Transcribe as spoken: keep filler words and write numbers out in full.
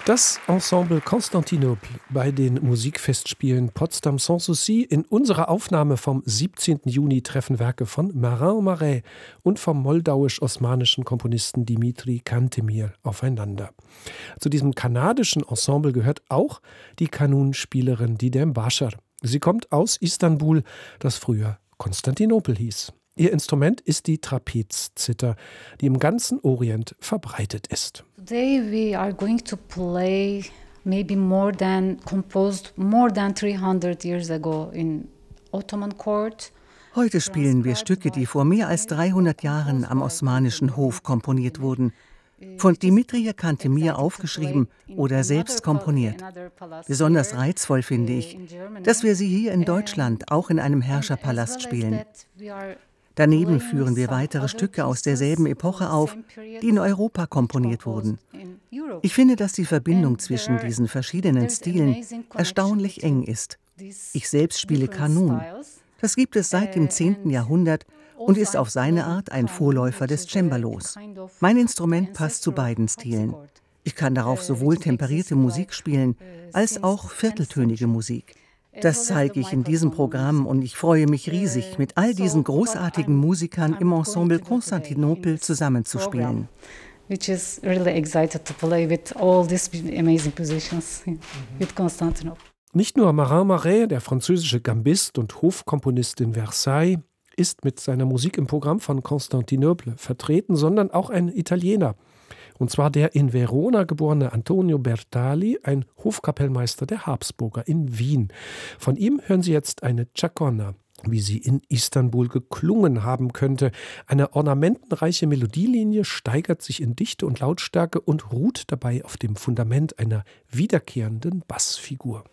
Das Ensemble Constantinople bei den Musikfestspielen Potsdam Sans Souci. In unserer Aufnahme vom siebzehnten Juni treffen Werke von Marin Marais und vom moldauisch-osmanischen Komponisten Dimitri Cantemir aufeinander. Zu diesem kanadischen Ensemble gehört auch die Kanunspielerin Didem Bashar. Sie kommt aus Istanbul, das früher Konstantinopel hieß. Ihr Instrument ist die Trapezzither, die im ganzen Orient verbreitet ist. Today we are going to play maybe more than composed more than three hundred years ago in Ottoman court. Heute spielen wir Stücke, die vor mehr als dreihundert Jahren am osmanischen Hof komponiert wurden. Von Dimitri Cantemir aufgeschrieben oder selbst komponiert. Besonders reizvoll finde ich, dass wir sie hier in Deutschland auch in einem Herrscherpalast spielen. Daneben führen wir weitere Stücke aus derselben Epoche auf, die in Europa komponiert wurden. Ich finde, dass die Verbindung zwischen diesen verschiedenen Stilen erstaunlich eng ist. Ich selbst spiele Kanun. Das gibt es seit dem zehnten Jahrhundert und ist auf seine Art ein Vorläufer des Cembalos. Mein Instrument passt zu beiden Stilen. Ich kann darauf sowohl temperierte Musik spielen, als auch vierteltönige Musik. Das zeige ich in diesem Programm und ich freue mich riesig, mit all diesen großartigen Musikern im Ensemble Constantinople zusammenzuspielen. Which is really excited to play with all these amazing musicians with Constantinople. Nicht nur Marin Marais, der französische Gambist und Hofkomponist in Versailles, ist mit seiner Musik im Programm von Constantinople vertreten, sondern auch ein Italiener. Und zwar der in Verona geborene Antonio Bertali, ein Hofkapellmeister der Habsburger in Wien. Von ihm hören Sie jetzt eine Chaconna, wie sie in Istanbul geklungen haben könnte. Eine ornamentenreiche Melodielinie steigert sich in Dichte und Lautstärke und ruht dabei auf dem Fundament einer wiederkehrenden Bassfigur.